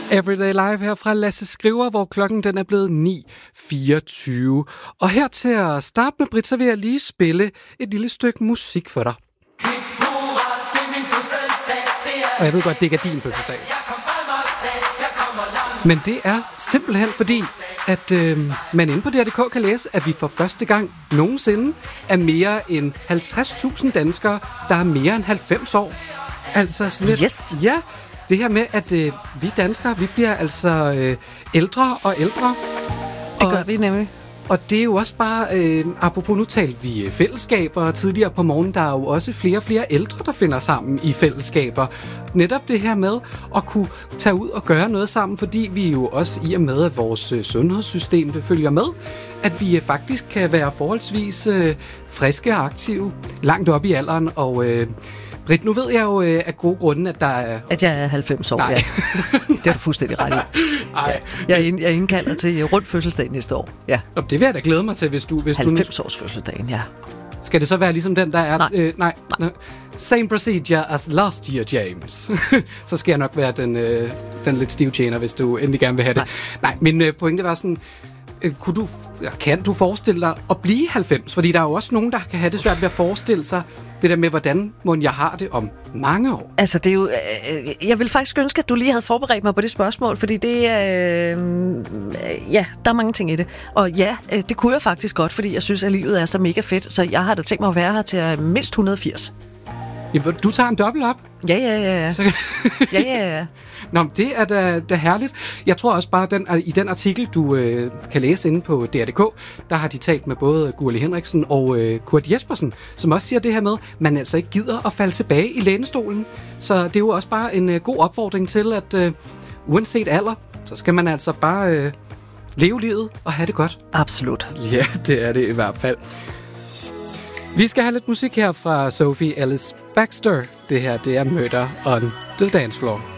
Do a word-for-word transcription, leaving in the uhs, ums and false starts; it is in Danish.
Everyday Live her fra Lasse Skriver, hvor klokken den er blevet ni fireogtyve. Og her til at starte med, Britt, så vil jeg lige spille et lille stykke musik for dig. Og jeg ved godt, det ikke er din fødselsdag. Men det er simpelthen fordi, at øh, man inde på D R punktum d k kan læse, at vi for første gang nogensinde er mere end halvtreds tusind danskere, der er mere end halvfems år. Altså sådan lidt, yes. Ja, det her med, at øh, vi danskere, vi bliver altså øh, ældre og ældre. Det gør og, vi nemlig. Og det er jo også bare, øh, apropos nu talte vi fællesskaber tidligere på morgen, der er jo også flere og flere ældre, der finder sammen i fællesskaber. Netop det her med at kunne tage ud og gøre noget sammen, fordi vi jo også i og med, at vores øh, sundhedssystem følger med, at vi øh, faktisk kan være forholdsvis øh, friske og aktive langt op i alderen, og øh, Britt, nu ved jeg jo øh, af gode grunde, at der er... At jeg er halvfems år, Nej. Ja. Det er du fuldstændig ret i. Nej. Jeg, ind, jeg indkalder til rundt fødselsdag næste år. Ja. Og det vil jeg da glæde mig til, hvis du... Hvis halvfems du års fødselsdagen, ja. Skal det så være ligesom den, der er... Nej. Øh, nej. nej. Same procedure as last year, James. Så skal jeg nok være den, øh, den lidt stive tjener, hvis du endelig gerne vil have det. Nej, nej min øh, pointe var sådan... Øh, kunne du, kan du forestille dig at blive halvfems? Fordi der er jo også nogen, der kan have det svært ved at forestille sig det der med, hvordan må jeg har det om mange år. Altså, det er jo... Øh, jeg vil faktisk ønske, at du lige havde forberedt mig på det spørgsmål, fordi det er... Øh, ja, der er mange ting i det. Og ja, øh, det kunne jeg faktisk godt, fordi jeg synes, at livet er så mega fedt, så jeg har da tænkt mig at være her til mindst et hundrede og firs. Jamen, du tager en dobbelt op. Ja, ja, ja. ja. Så... ja, ja, ja. Nå, det er da, da herligt. Jeg tror også bare, den, i den artikel, du øh, kan læse inde på D R punktum d k, der har de talt med både Gurli Henriksen og øh, Kurt Jespersen, som også siger det her med, man altså ikke gider at falde tilbage i lænestolen. Så det er jo også bare en øh, god opfordring til, at øh, uanset alder, så skal man altså bare øh, leve livet og have det godt. Absolut. Ja, det er det i hvert fald. Vi skal have lidt musik her fra Sophie Ellis Bextor. Det her, det er Murder on the Dance Floor.